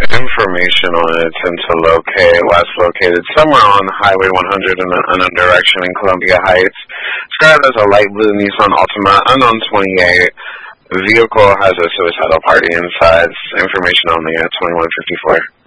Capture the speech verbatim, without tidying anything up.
information on an attempt to locate, last located somewhere on Highway one hundred in an unknown direction in Columbia Heights. Described as a light blue Nissan Altima, unknown twenty-eight. The vehicle has a suicidal party inside. Information only at twenty-one fifty-four.